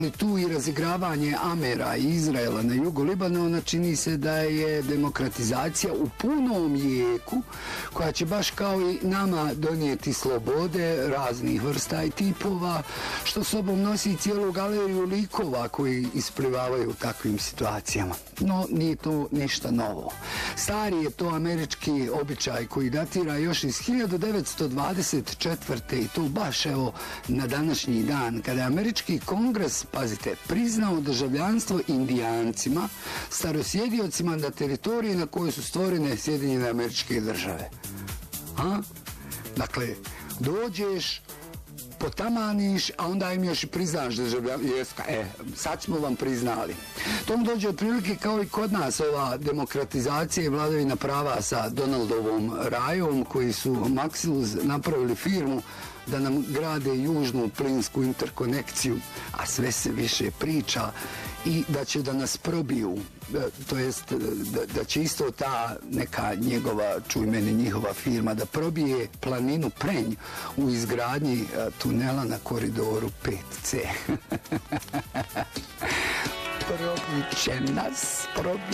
Tu i razigravanje Amera i Izraela na jugu Libanona čini se da je demokratizacija u punom jeku koja će baš kao i nama donijeti slobode raznih vrsta i tipova, što sobom nosi cijelu galeriju likova koji isplivavaju u takvim situacijama. No, nije to ništa novo. Stari je to američki običaj koji datira još iz 1924. i to baš evo na današnji dan kada je američki kongres, pazite, priznao državljanstvo Indijancima, starosjediocima na teritoriji na kojoj su stvorene Sjedinjene Američke Države. Dakle, dođeš, potamaniš, a onda im još i priznaš državljanstvo. Sad smo vam priznali. To mu dođe otprilike kao i kod nas ova demokratizacija i vladavina prava sa Donaldovom Rajom, koji su Maxilus napravili firmu da nam grade južnu plinsku interkonekciju, a sve se više priča i da će da nas probiju, to jest da će isto ta neka njegova, čuj mene, njihova firma da probije planinu Prenj u izgradnji tunela na koridoru 5C. Probit će nas,